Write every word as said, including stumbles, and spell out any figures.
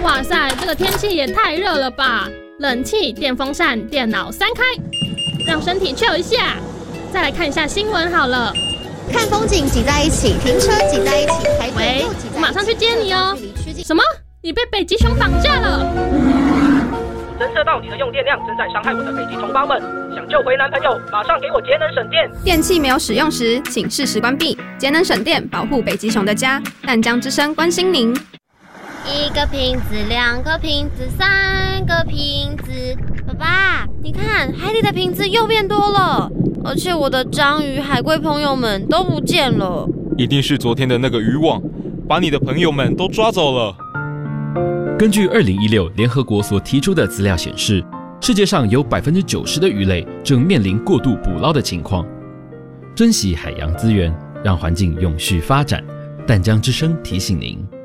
哇塞，这个天气也太热了吧！冷气、电风扇、电脑三开，让身体 chill 一下。再来看一下新闻好了。 看风景挤在一起，停车挤在一起，排队又挤在一起。 我马上去接你哦。什么？你被北极熊绑架了？ 侦测到你的用电量正在伤害我的北极同胞们，想救回男朋友，马上给我节能省电。 电器没有使用时，请适时关闭，节能省电，保护北极熊的家。淡江之声关心您。 一个瓶子，两个瓶子，三个瓶子。爸爸，你看海里的瓶子又变多了，而且我的章鱼、海龟朋友们都不见了。 一定是昨天的那个渔网，把你的朋友们都抓走了。 根据二零一六联合国所提出的资料显示，世界上有百分之九十的鱼类正面临过度捕捞的情况。珍惜海洋资源，让环境永续发展。淡江之声提醒您。